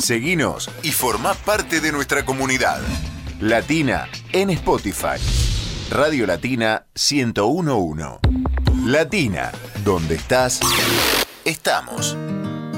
Seguinos y formá parte de nuestra comunidad. Latina en Spotify. Radio Latina 101.1. Latina, donde estás, estamos.